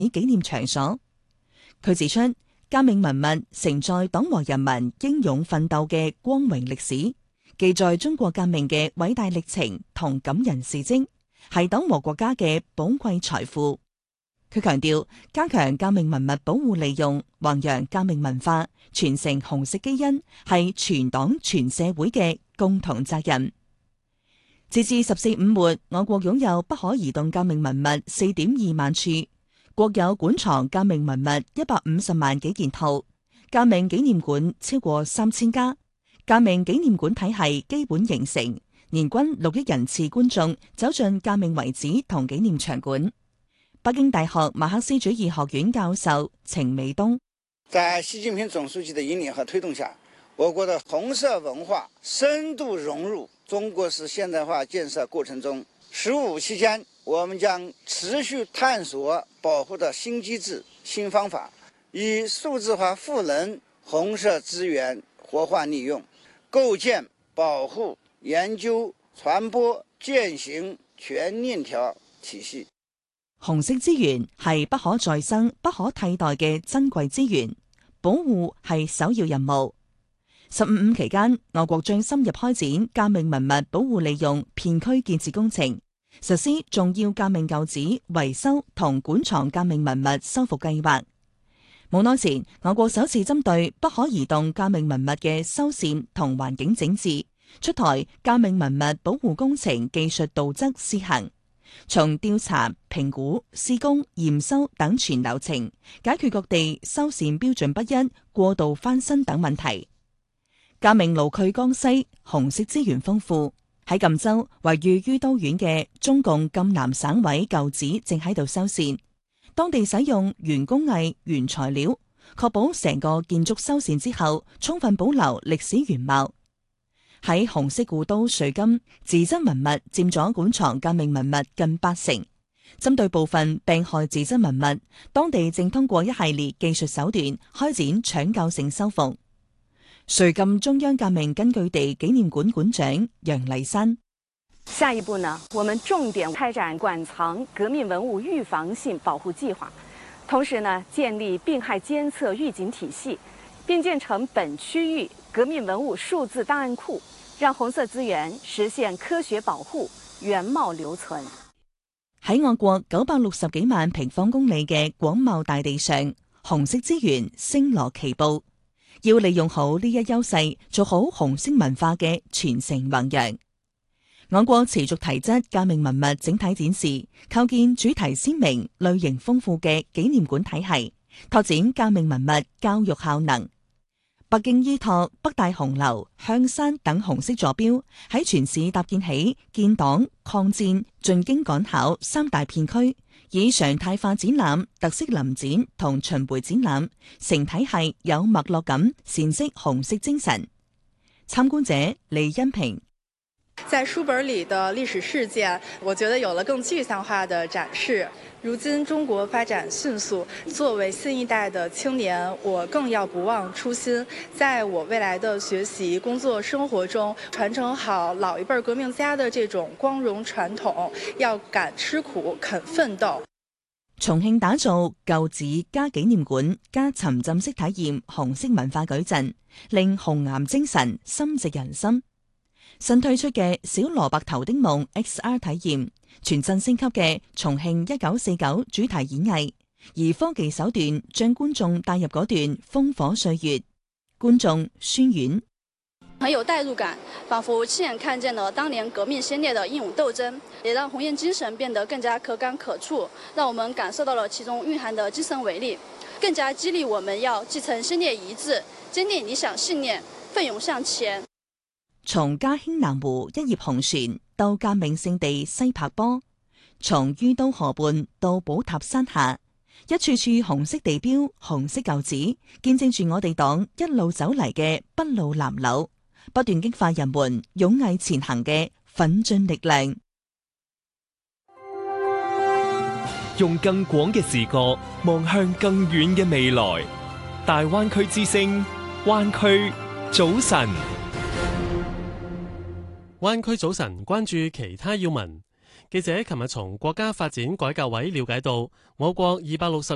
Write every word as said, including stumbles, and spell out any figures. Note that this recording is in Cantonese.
紀念場所。佢指出，革命文物承載黨和人民英勇奮鬥嘅光榮歷史，記載中國革命嘅偉大歷程同感人事蹟，係黨和國家嘅寶貴財富。佢強調，加強革命文物保護利用，弘揚革命文化，傳承紅色基因，係全黨全社會嘅共同責任。截至十四五末，我國擁有不可移動革命文物四點二萬處，國有館藏革命文物一百五十萬幾件套，革命紀念館超過三千家，革命紀念館體系基本形成，年均六億人次觀眾走進革命遺址同紀念場館。北京大學馬克思主義學院教授程美東， 在習近平總書記的引領和推動下，我國的紅色文化深度融入中國式現代化建設過程中。十五期間，我們將持續探索保護的新機制、新方法，以數字化賦能紅色資源活化利用，構建保護、研究、傳播、踐行全鏈條體系。 紅色資源係不可再生、不可替代嘅珍貴資源，保護係首要任務。十五五期間，我國將深入開展革命文物保護利用片區建設工程，實施重要革命舊址維修同館藏革命文物修復計劃。冇耐前，我國首次針對不可移動革命文物嘅修繕同環境整治，出台革命文物保護工程技術道則試行。從調查、評估、施工、驗收等全流程，解決各地修繕標準不一、過度翻新等問題。革命老區江西紅色資源豐富，喺贛州位於于都縣嘅中共贛南省委舊址正喺度修繕，當地使用原工藝、原材料，確保成個建築修繕之後，充分保留歷史原貌。喺紅色故都瑞金，自真文物佔咗館藏革命文物近八成。針對部分病害自真文物，當地正通過一系列技術手段開展搶救性修復。瑞金中央革命根據地紀念館館長楊麗珊， 下一步呢，我們重點開展館藏革命文物預防性保護計劃，同時呢，建立病害監測預警體系，並建成本區域革命文物數字檔案庫，讓紅色資源實現科學保護、原貌留存。 喺我國九百六十幾萬平方公里嘅廣袤大地上，紅色資源星羅棋布，要利用好呢一優勢，做好紅色文化嘅傳承弘揚。我國持續提質革命文物整體展示，構建主題鮮明、類型豐富嘅紀念館體系，拓展革命文物教育效能。北京依託北大紅樓、香山等紅色座標，喺全市搭建起建黨、抗戰、進京趕考三大片區，以常態化展覽、特色臨展同巡迴展覽，成體系有脈絡感，闡釋紅色精神。參觀者李欣平， 在書本裡的歷史事件，我覺得有了更具象化的展示。如今中國發展迅速，作為新一代的青年，我更要不忘初心，在我未來的學習、工作、生活中，傳承好老一輩革命家的這種光榮傳統，要敢吃苦、肯奮鬥。 重慶打造舊址加紀念館加沉浸式體驗紅色文化矩陣，令紅岩精神深植人心。新推出嘅小蘿蔔頭的夢 X R 體驗，全新升級嘅重慶一九四九主題演藝，而科技手段將觀眾帶入嗰段烽火歲月。觀眾宣遠， 很有代入感，仿佛親眼看見了當年革命先烈的英勇鬥爭，也讓紅岩精神變得更加可感可觸，讓我們感受到了其中蘊含的精神偉力，更加激勵我們要繼承先烈遺志，堅定理想信念，奮勇向前。 從嘉興南湖一葉紅船到革命聖地西柏坡，從于都河畔到寶塔山下，一處處紅色地標、紅色舊址，見證住我哋黨一路走嚟嘅篳路藍縷，不斷激發人們勇毅前行嘅奮進力量。 用更廣嘅視角望向更遠嘅未來，大灣區之聲，灣區早晨。 灣區早晨，關注其他要聞。記者琴日從國家發展改革委了解到，我國二百六十